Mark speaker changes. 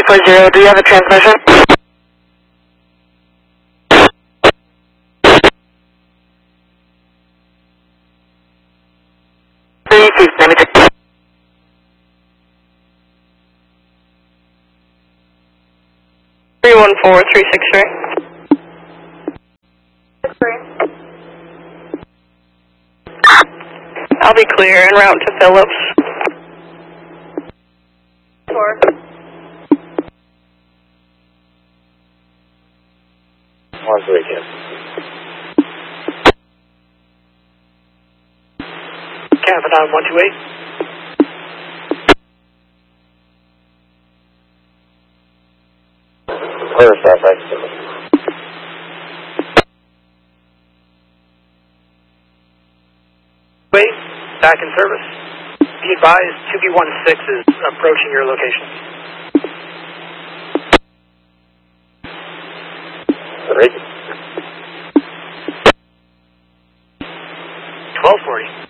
Speaker 1: 340, do you have a transmission?
Speaker 2: 314363. I'll be clear en route to Phillips.
Speaker 3: 4.
Speaker 4: Once weekend.
Speaker 5: Cavanaugh 128.
Speaker 4: Clear suspect.
Speaker 5: Wait, back in service. Be advised, 2B16 is approaching your location. 1240.